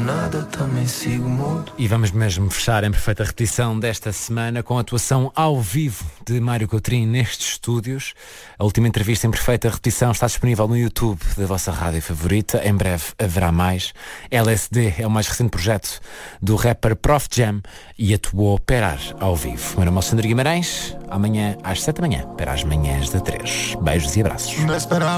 nada, também sigo mudo. E vamos mesmo fechar em perfeita repetição desta semana com a atuação ao vivo de Mário Coutrinho nestes estúdios. A última entrevista em perfeita repetição está disponível no YouTube da vossa rádio favorita. Em breve haverá mais. LSD é o mais recente projeto do rapper Prof Jam e atuou Perar ao vivo. Meu nome é Sandro Guimarães. Amanhã às 7 da manhã para as manhãs da 3. Beijos e abraços.